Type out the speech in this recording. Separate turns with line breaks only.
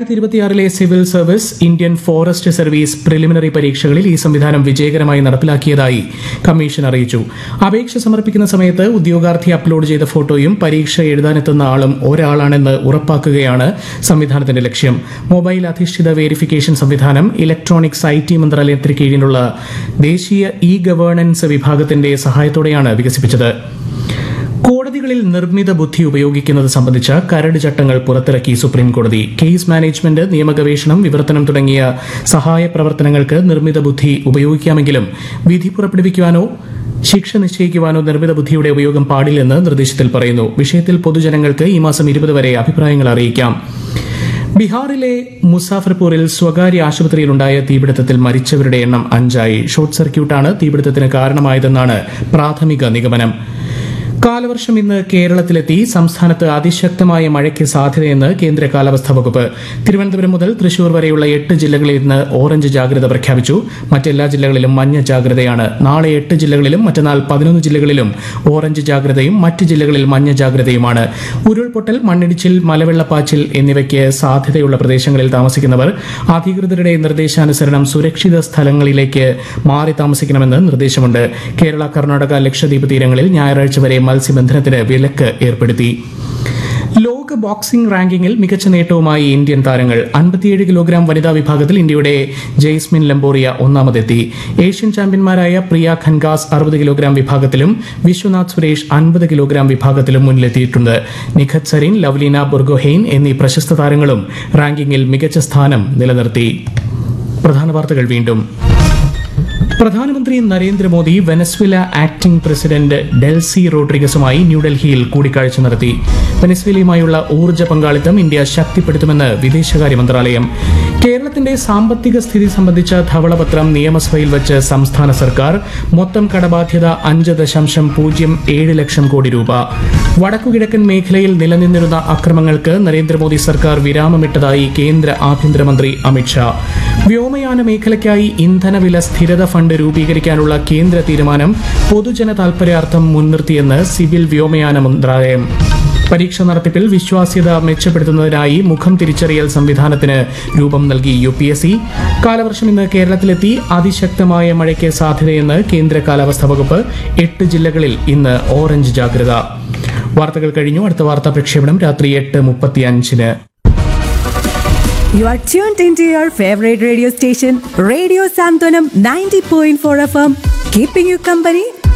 2026 civil service, Indian forest service preliminary പരീക്ഷകളിൽ ഈ സംവിധാനം വിജയകരമായി നടപ്പിലാക്കിയതായി കമ്മീഷൻ അറിയിച്ചു. അപേക്ഷ സമർപ്പിക്കുന്ന സമയത്ത് ഉദ്യോഗാർത്ഥി അപ്ലോഡ് ചെയ്ത ഫോട്ടോയും പരീക്ഷ എഴുതാനെത്തുന്ന ആളും ഒരാളാണെന്ന് ഉറപ്പാക്കുകയാണ് സംവിധാനത്തിന്റെ ലക്ഷ്യം. മൊബൈൽ അധിഷ്ഠിത വേരിഫിക്കേഷൻ സംവിധാനം ഇലക്ട്രോണിക്സ് IT മന്ത്രാലയത്തിന് കീഴിലുള്ള ദേശീയ ഗവേണൻസ് വിഭാഗത്തിന്റെ സഹായത്തോടെയാണ് വികസിപ്പിച്ചത്. കോടതികളിൽ നിർമ്മിത ബുദ്ധി ഉപയോഗിക്കുന്നത് സംബന്ധിച്ച കരട് ചട്ടങ്ങൾ പുറത്തിറക്കി സുപ്രീംകോടതി. കേസ് മാനേജ്മെന്റ്, നിയമഗവേഷണം, വിവർത്തനം തുടങ്ങിയ സഹായ പ്രവർത്തനങ്ങൾക്ക് നിർമ്മിത ബുദ്ധി ഉപയോഗിക്കാമെങ്കിലും വിധി പുറപ്പെടുവിക്കുവാനോ ശിക്ഷ നിശ്ചയിക്കുവാനോ നിർമ്മിത ബുദ്ധിയുടെ ഉപയോഗം പാടില്ലെന്ന് നിർദ്ദേശത്തിൽ പറയുന്നു. വിഷയത്തിൽ പൊതുജനങ്ങൾക്ക് ഈ മാസം 20 വരെ അഭിപ്രായങ്ങൾ അറിയിക്കാം. ബീഹാറിലെ മുസാഫർപൂരിൽ സ്വകാര്യ ആശുപത്രിയിലുണ്ടായ തീപിടുത്തത്തിൽ മരിച്ചവരുടെ എണ്ണം 5 ഷോർട്ട് സർക്യൂട്ടാണ് തീപിടുത്തത്തിന് കാരണമായതെന്നാണ് പ്രാഥമിക നിഗമനം. കാലവർഷം ഇന്ന് കേരളത്തിലെത്തി. സംസ്ഥാനത്ത് അതിശക്തമായ മഴയ്ക്ക് സാധ്യതയെന്ന് കേന്ദ്ര കാലാവസ്ഥാ വകുപ്പ്. തിരുവനന്തപുരം മുതൽ തൃശൂർ വരെയുള്ള 8 ജില്ലകളിൽ ഇന്ന് ഓറഞ്ച് ജാഗ്രത പ്രഖ്യാപിച്ചു. മറ്റെല്ലാ ജില്ലകളിലും മഞ്ഞ ജാഗ്രതയാണ്. നാളെ 8 ജില്ലകളിലും മറ്റന്നാൾ 11 ജില്ലകളിലും ഓറഞ്ച് ജാഗ്രതയും മറ്റ് ജില്ലകളിൽ മഞ്ഞ ജാഗ്രതയുമാണ്. ഉരുൾപൊട്ടൽ, മണ്ണിടിച്ചിൽ, മലവെള്ളപ്പാച്ചിൽ എന്നിവയ്ക്ക് സാധ്യതയുള്ള പ്രദേശങ്ങളിൽ താമസിക്കുന്നവർ അധികൃതരുടെ നിർദ്ദേശാനുസരണം സുരക്ഷിത സ്ഥലങ്ങളിലേക്ക് മാറി താമസിക്കണമെന്ന് നിർദ്ദേശമുണ്ട്. കേരള, കർണാടക, ലക്ഷദ്വീപ് തീരങ്ങളിൽ ഞായറാഴ്ച വരെ മത്സ്യബന്ധനത്തിന് വിലക്ക് ഏർപ്പെടുത്തി. ലോക ബോക്സിംഗ് റാങ്കിങ്ങിൽ മികച്ച നേട്ടവുമായി ഇന്ത്യൻ താരങ്ങൾ. 57 കിലോഗ്രാം വനിതാ വിഭാഗത്തിൽ ഇന്ത്യയുടെ ജെയ്സ്മിൻ ലംബോറിയ ഒന്നാമതെത്തി. ഏഷ്യൻ ചാമ്പ്യന്മാരായ പ്രിയ ഖൻഗാസ് 60 കിലോഗ്രാം വിഭാഗത്തിലും വിശ്വനാഥ് സുരേഷ് 50 കിലോഗ്രാം വിഭാഗത്തിലും മുന്നിലെത്തിയിട്ടുണ്ട്. നിഖത് സരീൻ, ലവ്ലീന ബുർഗോഹെയ്ൻ എന്നീ പ്രശസ്ത താരങ്ങളും റാങ്കിങ്ങിൽ മികച്ച സ്ഥാനം നിലനിർത്തി. പ്രധാന വാർത്തകൾ വീണ്ടും. പ്രധാനമന്ത്രി Narendra Modi Venezuela acting president Delcy റോഡ്രിഗസുമായി ന്യൂഡൽഹിയിൽ കൂടിക്കാഴ്ച നടത്തി. വെനസ്വേലയുമായുള്ള ഊർജ്ജ പങ്കാളിത്തം ഇന്ത്യ ശക്തിപ്പെടുത്തുമെന്ന് വിദേശകാര്യ മന്ത്രാലയം. കേരളത്തിന്റെ സാമ്പത്തിക സ്ഥിതി സംബന്ധിച്ച ധവളപത്രം നിയമസഭയിൽ വച്ച് സംസ്ഥാന സർക്കാർ. മൊത്തം കടബാധ്യത 5.07 ലക്ഷം കോടി രൂപ. വടക്കുകിഴക്കൻ മേഖലയിൽ നിലനിന്നിരുന്ന അക്രമങ്ങൾക്ക് നരേന്ദ്രമോദി സർക്കാർ വിരാമമിട്ടതായി കേന്ദ്ര ആഭ്യന്തരമന്ത്രി അമിത്ഷാ. വ്യോമയാന മേഖലയ്ക്കായി ഇന്ധനവില സ്ഥിരത ഫണ്ട് രൂപീകരിക്കാനുള്ള കേന്ദ്ര തീരുമാനം പൊതുജന താൽപര്യാർത്ഥം മുൻനിർത്തിയെന്ന് സിവിൽ വ്യോമയാന മന്ത്രാലയം. പരീക്ഷ നടത്തിപ്പിൽ വിശ്വാസ്യത മെച്ചപ്പെടുത്തുന്നതിനായി മുഖം തിരിച്ചറിയൽ സംവിധാനത്തിന് രൂപം നൽകി UPSC. കാലവർഷം ഇന്ന് കേരളത്തിലെത്തി. അതിശക്തമായ മഴയ്ക്ക് സാധ്യതയെന്ന് കേന്ദ്ര കാലാവസ്ഥാ വകുപ്പ്. 8 ജില്ലകളിൽ ഇന്ന് ഓറഞ്ച് ജാഗ്രത. വാർത്തകൾ കഴിഞ്ഞു. അടുത്ത വാർത്താ പ്രക്ഷേപണം രാത്രി 8:35.
You are tuned into your favorite radio station, Radio Santanam 90.4 FM, keeping you company